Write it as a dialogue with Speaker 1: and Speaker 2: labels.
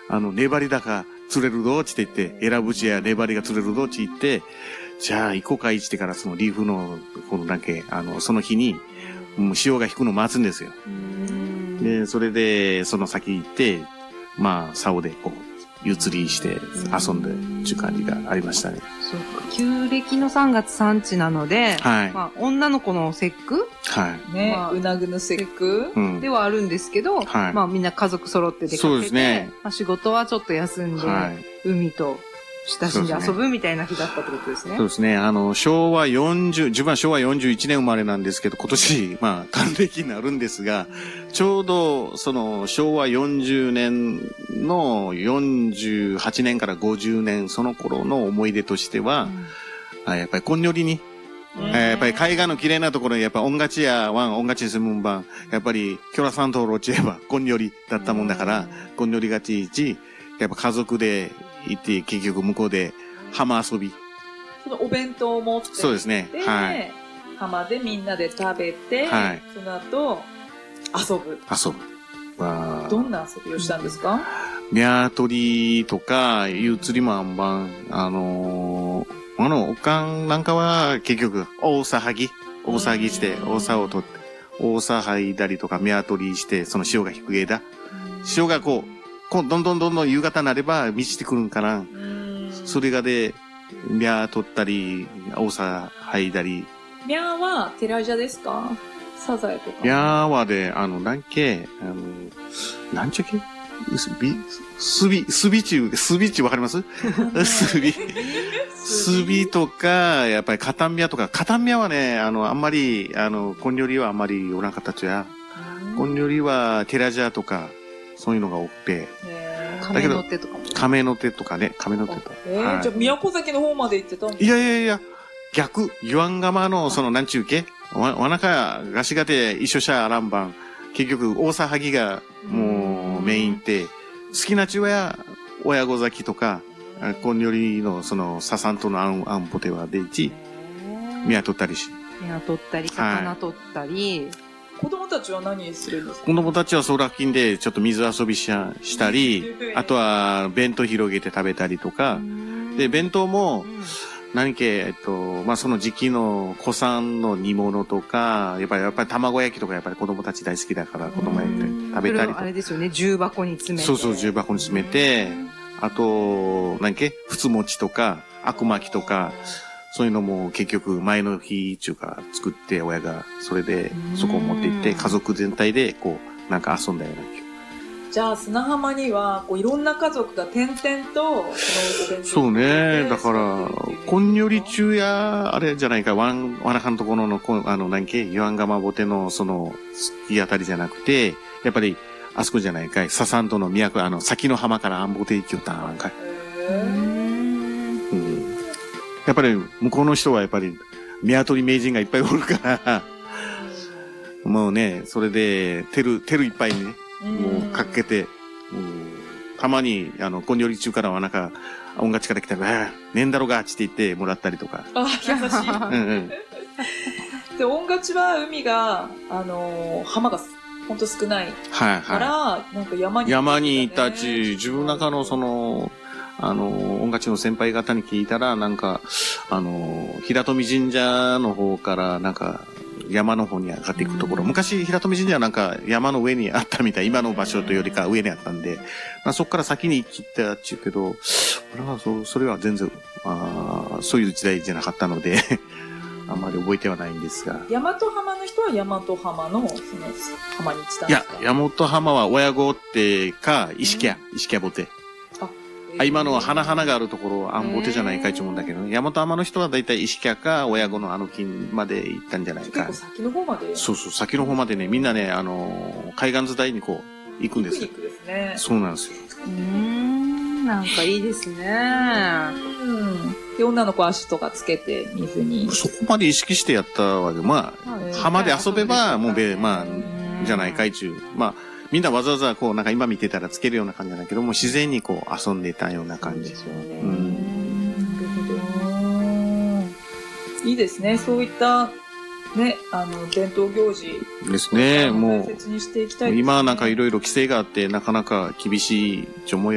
Speaker 1: 粘り高釣れるぞって言って、エラブチや粘りが釣れるぞって言って、じゃあ行こうか言ってからそのリーフの、その日に、潮が引くのを待つんですよ。で、それで、その先行って、まあ、竿でこう、湯釣りして遊んでっていう感じがありましたね。
Speaker 2: そうか。旧暦の3月産地なので、
Speaker 1: はい。
Speaker 2: まあ、女の子の節句
Speaker 1: はい。
Speaker 3: ね、
Speaker 2: まあ、
Speaker 3: うなぐの節句、
Speaker 2: ではあるんですけど、
Speaker 1: はい。
Speaker 2: まあみんな家族揃って出かけて、
Speaker 1: そうですね。
Speaker 2: まあ仕事はちょっと休んで、
Speaker 1: はい。
Speaker 2: 海と親しんで遊ぶみたいな日だったってことですね。
Speaker 1: そうですね。自分は昭和41年生まれなんですけど、今年、まあ、還暦になるんですが、ちょうど、昭和40年の48年から50年、その頃の思い出としては、やっぱりこんよりに、やっぱり海岸の綺麗なところに、やっぱ音楽や音楽すむんばん、やっぱり、キョラさんとロチエば、こんよりだったもんだから、こんよりがちいち、やっぱ家族で行って、結局向こうで浜遊び。
Speaker 3: そのお弁当を持って行って、
Speaker 1: そうですね。はい。
Speaker 3: 浜でみんなで食べて、はい。その後、遊ぶ。どんな遊びをしたんですか？
Speaker 1: ミャー取りとか、湯釣りもあんばん、おかんなんかは結局、大騒ぎして、大騒を取って、大騒いだりとか、ミャー取りして、その潮が引く枝。潮がこう、どんどん夕方になれば満ちてくるんかな。それがで、ミャー取ったり、大騒いだり。
Speaker 3: ミャーはテラジャですか？サザエとか。
Speaker 1: ミャーはで、なんちゃけスビチわかります？スビとか、やっぱりカタンミャとか、カタンミャはね、あんまり、コンニョリはあんまりおらんかったちや。コンニョリはテラジャーとか、そういうのが多くて。
Speaker 2: 亀の手とかも。
Speaker 1: 亀の手とかね、亀の手とか。
Speaker 3: じゃあ、宮古崎の方まで行ってたんですか？
Speaker 1: いや、逆、ユアンガマの、なんちゅうけわなか、ガシガテ、一緒しゃあらんばん。結局、大騒ぎが、もう、メインって、好きなちは、親子崎とか、こんよりの、ササンとのアンポテはでいち、宮取ったりし。
Speaker 2: 宮取ったり、魚取ったり。
Speaker 3: 子供たちは何するんですか？
Speaker 1: 子供たちは空金でちょっと水遊びしたり、あとは弁当広げて食べたりとか、で、弁当も、何け、まあ、その時期の古産の煮物とか、やっぱり卵焼きとかやっぱり子供たち大好きだから子供焼き食べたりとか。
Speaker 2: あれですよね、重箱に詰めて。
Speaker 1: そう、重箱に詰めて、あと、ふつ餅とか、あくまきとか、そういうのも結局前の日中か作って親が、それでそこを持って行って家族全体でこう、なんか遊んだような気。
Speaker 3: じゃあ砂浜にはこういろんな家族が点々と
Speaker 1: そうね。だから、こんより中や、あれじゃないか、わなかんところの、ユアンガマボテの好きあたりじゃなくて、やっぱり、あそこじゃないかい、ササントの都、先の浜からアンボテ行きよったんかい。やっぱり、向こうの人はやっぱり、宮取名人がいっぱいおるから、もうね、それで、テルいっぱいにね、もうかけて、たまに、こんより中からはなんか、音楽から来たら、ねえんだろが、って言ってもらったりとか。
Speaker 3: あ、優しい。で、音楽は海が、浜がほんと少ない。から、なんか
Speaker 1: 山にいたち、自分の中の音楽の先輩方に聞いたら、なんか、平富神社の方から、なんか、山の方に上がっていくところ。昔、平富神社はなんか山の上にあったみたい。今の場所というよりか上にあったんで、そこから先に行ったっちゅうけど、俺はそれは全然、そういう時代じゃなかったので、あんまり覚えてはないんですが。
Speaker 3: 大和浜の人は大和浜の、浜に行ったんですか？
Speaker 1: いや、大和浜は親子ってか、石家ボテ。今の花があるところ、アンボテじゃないかいと思うんだけど、大和浜の人はだいたい石家か親子の金まで行ったんじゃないか。
Speaker 3: 結構先の方まで？
Speaker 1: そう、先の方までね、みんなね、海岸伝いにこう、行くんですよ。
Speaker 3: ピクニックですね。
Speaker 1: そうなんですよ。
Speaker 2: なんかいいですね。
Speaker 3: で、女の子足とかつけて、水に。
Speaker 1: そこまで意識してやったわけ。まあ、浜で遊べば、もうまあ、じゃないかいちゅう。まあ、みんなわざわざこう、なんか今見てたらつけるような感じなんだけども、自然にこう遊んでたような感じ。
Speaker 3: いいですね。そういった、ね、伝統行事。
Speaker 1: ですね。もう、
Speaker 3: 大切にしていきたいですね。
Speaker 1: 今なんかいろいろ規制があって、なかなか厳しいと思い